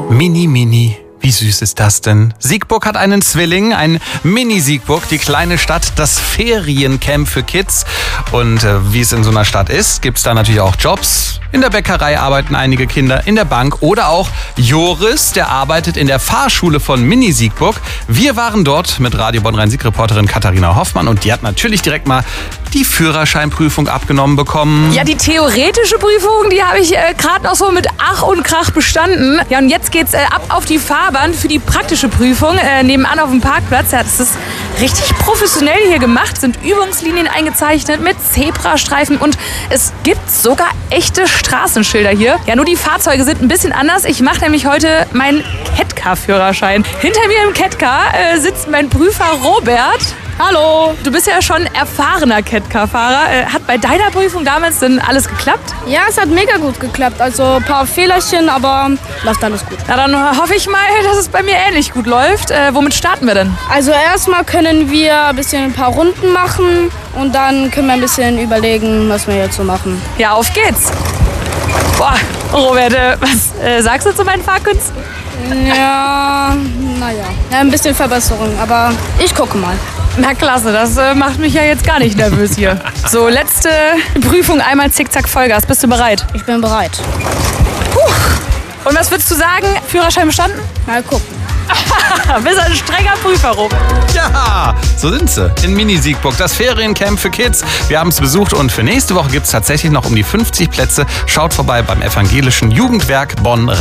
Mini. Wie süß ist das denn? Siegburg hat einen Zwilling, ein Mini-Siegburg, die kleine Stadt, das Feriencamp für Kids. Und wie es in so einer Stadt ist, gibt es da natürlich auch Jobs. In der Bäckerei arbeiten einige Kinder, in der Bank oder auch Joris, der arbeitet in der Fahrschule von Mini-Siegburg. Wir waren dort mit Radio Bonn-Rhein-Sieg-Reporterin Katharina Hoffmann und die hat natürlich direkt mal die Führerscheinprüfung abgenommen bekommen. Ja, die theoretische Prüfung, die habe ich gerade noch so mit Ach und Krach bestanden. Ja, und jetzt geht's ab auf die Fahrbahn für die praktische Prüfung. Nebenan auf dem Parkplatz. Ja, das ist richtig professionell hier gemacht. Sind Übungslinien eingezeichnet mit Zebrastreifen und es gibt sogar echte Straßenschilder hier. Ja, nur die Fahrzeuge sind ein bisschen anders. Ich mache nämlich heute meinen Catcar-Führerschein. Hinter mir im Catcar sitzt mein Prüfer Robert. Hallo. Du bist ja schon erfahrener Catcar-Fahrer. Hat bei deiner Prüfung damals denn alles geklappt? Ja, es hat mega gut geklappt. Also ein paar Fehlerchen, aber läuft alles gut. Na, dann hoffe ich mal, dass es bei mir ähnlich gut läuft. Womit starten wir denn? Also erstmal können wir ein paar Runden machen und dann können wir ein bisschen überlegen, was wir jetzt so machen. Ja, auf geht's. Boah, Robert, was sagst du zu meinen Fahrkünsten? Ja, naja. Ja, ein bisschen Verbesserung, aber ich gucke mal. Na klasse, das macht mich ja jetzt gar nicht nervös hier. So, letzte Prüfung, einmal zickzack Vollgas. Bist du bereit? Ich bin bereit. Puh. Und was würdest du sagen? Führerschein bestanden? Mal gucken. Bist ein strenger Prüfer, Robert. Ja, so sind sie. In Mini-Siegburg, das Feriencamp für Kids. Wir haben es besucht und für nächste Woche gibt es tatsächlich noch um die 50 Plätze. Schaut vorbei beim Evangelischen Jugendwerk Bonn.